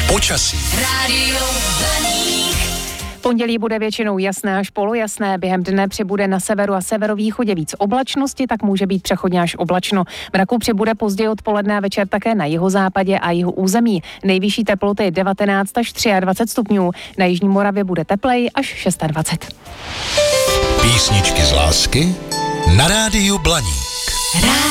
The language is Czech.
Počasí. Rádio Blaník. Pondělí bude většinou jasné až polojasné, během dne přibude na severu a severovýchodě víc oblačnosti, tak může být přechodně až oblačno. Mraku přibude později odpoledne a večer také na jihozápadě a jihu území. Nejvyšší teploty 19 až 23 stupňů. Na jižní Moravě bude teplej až 26. Písničky z lásky na rádiu Blaník.